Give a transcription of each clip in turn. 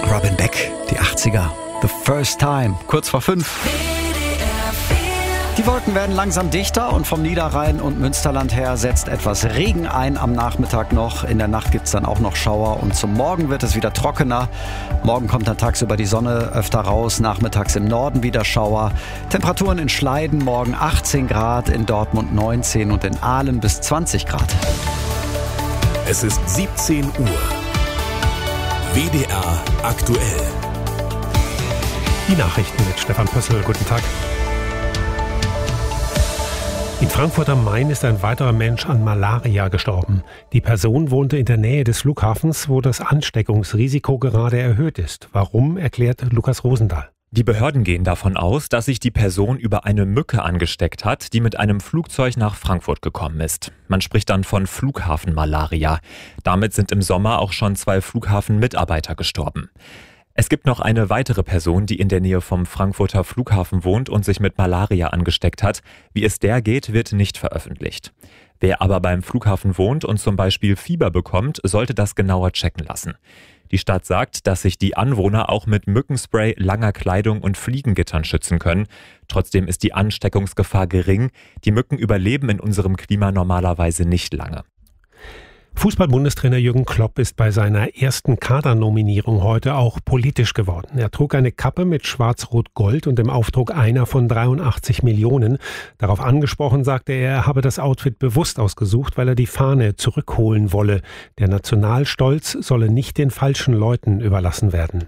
Robin Beck, die 80er. The First Time, kurz vor 5. Die Wolken werden langsam dichter und vom Niederrhein und Münsterland her setzt etwas Regen ein am Nachmittag noch. In der Nacht gibt es dann auch noch Schauer und zum Morgen wird es wieder trockener. Morgen kommt dann tagsüber die Sonne öfter raus, nachmittags im Norden wieder Schauer. Temperaturen in Schleiden morgen 18 Grad, in Dortmund 19 und in Aalen bis 20 Grad. Es ist 17 Uhr. WDR aktuell. Die Nachrichten mit Stefan Pössl. Guten Tag. In Frankfurt am Main ist ein weiterer Mensch an Malaria gestorben. Die Person wohnte in der Nähe des Flughafens, wo das Ansteckungsrisiko gerade erhöht ist. Warum, erklärt Lukas Rosendahl. Die Behörden gehen davon aus, dass sich die Person über eine Mücke angesteckt hat, die mit einem Flugzeug nach Frankfurt gekommen ist. Man spricht dann von Flughafenmalaria. Damit sind im Sommer auch schon 2 Flughafenmitarbeiter gestorben. Es gibt noch eine weitere Person, die in der Nähe vom Frankfurter Flughafen wohnt und sich mit Malaria angesteckt hat. Wie es der geht, wird nicht veröffentlicht. Wer aber beim Flughafen wohnt und zum Beispiel Fieber bekommt, sollte das genauer checken lassen. Die Stadt sagt, dass sich die Anwohner auch mit Mückenspray, langer Kleidung und Fliegengittern schützen können. Trotzdem ist die Ansteckungsgefahr gering. Die Mücken überleben in unserem Klima normalerweise nicht lange. Fußball-Bundestrainer Jürgen Klopp ist bei seiner ersten Kadernominierung heute auch politisch geworden. Er trug eine Kappe mit Schwarz-Rot-Gold und dem Aufdruck einer von 83 Millionen. Darauf angesprochen sagte er habe das Outfit bewusst ausgesucht, weil er die Fahne zurückholen wolle. Der Nationalstolz solle nicht den falschen Leuten überlassen werden.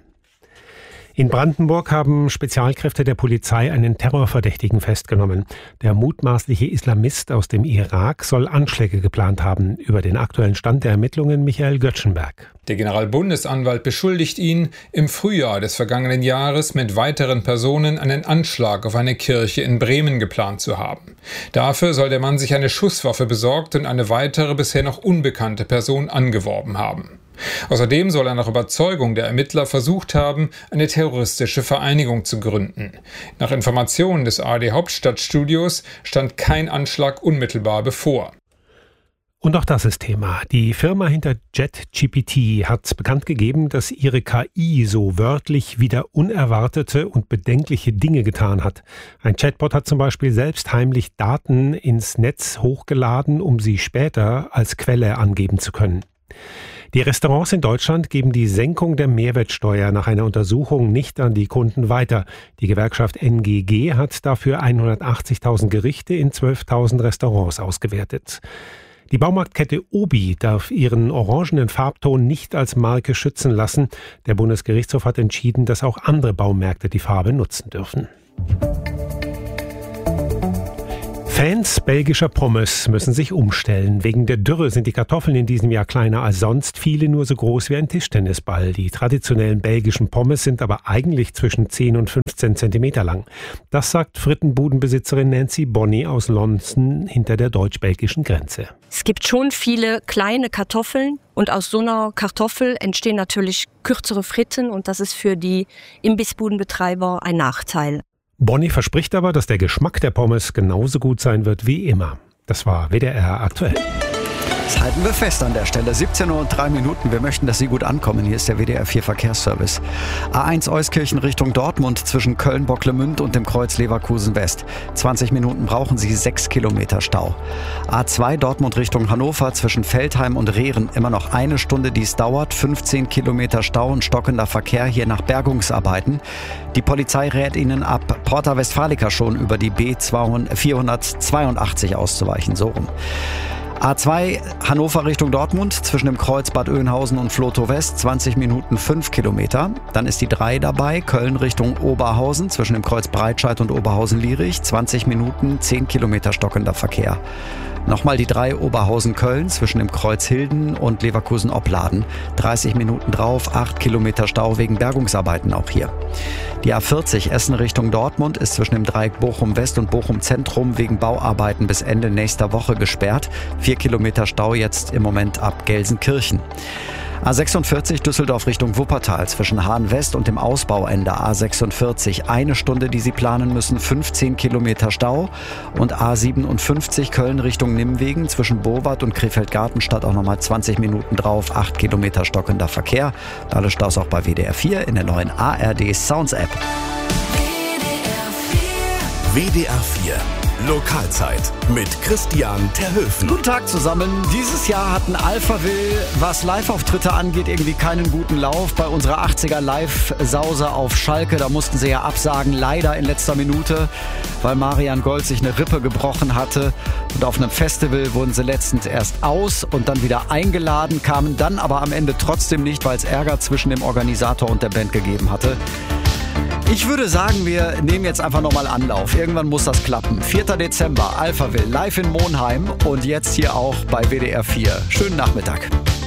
In Brandenburg haben Spezialkräfte der Polizei einen Terrorverdächtigen festgenommen. Der mutmaßliche Islamist aus dem Irak soll Anschläge geplant haben. Über den aktuellen Stand der Ermittlungen Michael Göttschenberg. Der Generalbundesanwalt beschuldigt ihn, im Frühjahr des vergangenen Jahres mit weiteren Personen einen Anschlag auf eine Kirche in Bremen geplant zu haben. Dafür soll der Mann sich eine Schusswaffe besorgt und eine weitere bisher noch unbekannte Person angeworben haben. Außerdem soll er nach Überzeugung der Ermittler versucht haben, eine terroristische Vereinigung zu gründen. Nach Informationen des ARD Hauptstadtstudios stand kein Anschlag unmittelbar bevor. Und auch das ist Thema. Die Firma hinter JetGPT hat bekannt gegeben, dass ihre KI so wörtlich wieder unerwartete und bedenkliche Dinge getan hat. Ein Chatbot hat zum Beispiel selbst heimlich Daten ins Netz hochgeladen, um sie später als Quelle angeben zu können. Die Restaurants in Deutschland geben die Senkung der Mehrwertsteuer nach einer Untersuchung nicht an die Kunden weiter. Die Gewerkschaft NGG hat dafür 180.000 Gerichte in 12.000 Restaurants ausgewertet. Die Baumarktkette Obi darf ihren orangenen Farbton nicht als Marke schützen lassen. Der Bundesgerichtshof hat entschieden, dass auch andere Baumärkte die Farbe nutzen dürfen. Fans belgischer Pommes müssen sich umstellen. Wegen der Dürre sind die Kartoffeln in diesem Jahr kleiner als sonst, viele nur so groß wie ein Tischtennisball. Die traditionellen belgischen Pommes sind aber eigentlich zwischen 10 und 15 Zentimeter lang. Das sagt Frittenbudenbesitzerin Nancy Bonney aus Lonson hinter der deutsch-belgischen Grenze. Es gibt schon viele kleine Kartoffeln und aus so einer Kartoffel entstehen natürlich kürzere Fritten und das ist für die Imbissbudenbetreiber ein Nachteil. Bonney verspricht aber, dass der Geschmack der Pommes genauso gut sein wird wie immer. Das war WDR aktuell. Das halten wir fest an der Stelle. 17 Uhr und 3 Minuten. Wir möchten, dass Sie gut ankommen. Hier ist der WDR 4 Verkehrsservice. A1 Euskirchen Richtung Dortmund zwischen Köln-Bocklemünd und dem Kreuz Leverkusen West. 20 Minuten brauchen Sie, 6 Kilometer Stau. A2 Dortmund Richtung Hannover zwischen Veltheim und Rehren. Immer noch 1 Stunde, die es dauert. 15 Kilometer Stau und stockender Verkehr hier nach Bergungsarbeiten. Die Polizei rät Ihnen ab Porta Westfalica schon über die B482 auszuweichen. So rum. A2 Hannover Richtung Dortmund zwischen dem Kreuz Bad Oeynhausen und Vlotho West 20 Minuten 5 Kilometer. Dann ist die 3 dabei, Köln Richtung Oberhausen zwischen dem Kreuz Breitscheid und Oberhausen-Lierich 20 Minuten 10 Kilometer stockender Verkehr. Nochmal die 3 Oberhausen-Köln zwischen dem Kreuz Hilden und Leverkusen-Opladen. 30 Minuten drauf, 8 Kilometer Stau wegen Bergungsarbeiten auch hier. Die A40 Essen Richtung Dortmund ist zwischen dem Dreieck Bochum West und Bochum Zentrum wegen Bauarbeiten bis Ende nächster Woche gesperrt. 4 Kilometer Stau jetzt im Moment ab Gelsenkirchen. A46 Düsseldorf Richtung Wuppertal zwischen Hahn West und dem Ausbauende A46. 1 Stunde, die Sie planen müssen, 15 Kilometer Stau. Und A57 Köln Richtung Nimwegen zwischen Bowat und Krefeld-Gartenstadt auch nochmal 20 Minuten drauf. 8 Kilometer stockender Verkehr. Alle Staus auch bei WDR 4 in der neuen ARD Sounds App. WDR 4 Lokalzeit mit Christian Terhöfen. Guten Tag zusammen. Dieses Jahr hatten Alphaville, was Live-Auftritte angeht, irgendwie keinen guten Lauf. Bei unserer 80er Live-Sause auf Schalke, da mussten sie ja absagen, leider in letzter Minute, weil Marian Gold sich eine Rippe gebrochen hatte. Und auf einem Festival wurden sie letztens erst aus und dann wieder eingeladen, kamen dann aber am Ende trotzdem nicht, weil es Ärger zwischen dem Organisator und der Band gegeben hatte. Ich würde sagen, wir nehmen jetzt einfach nochmal Anlauf. Irgendwann muss das klappen. 4. Dezember, Alphaville, live in Monheim und jetzt hier auch bei WDR 4. Schönen Nachmittag.